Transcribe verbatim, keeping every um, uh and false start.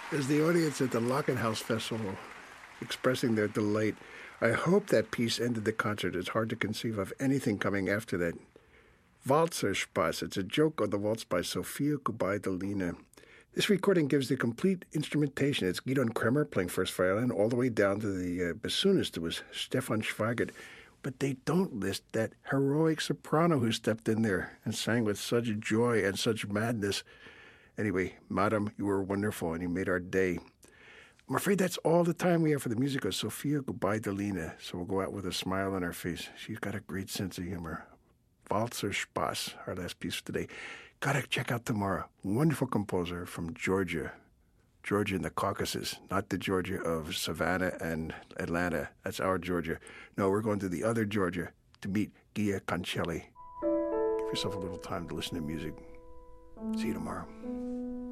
As the audience at the Locken House Festival expressing their delight, I hope that piece ended the concert. It's hard to conceive of anything coming after that. Walzer Spaß. It's a joke on the waltz by Sophia Kubaidalina. This recording gives the complete instrumentation. It's Gidon Kremer playing first violin all the way down to the uh, bassoonist, who was Stefan Schweigert. But they don't list that heroic soprano who stepped in there and sang with such joy and such madness. Anyway, Madam, you were wonderful, and you made our day. I'm afraid that's all the time we have for the music of Sophia Kubaidalina, so we'll go out with a smile on our face. She's got a great sense of humor. Walzer Spaß, our last piece for today. Gotta check out tomorrow. Wonderful composer from Georgia. Georgia in the Caucasus, not the Georgia of Savannah and Atlanta. That's our Georgia. No, we're going to the other Georgia to meet Gia Cancelli. Give yourself a little time to listen to music. See you tomorrow.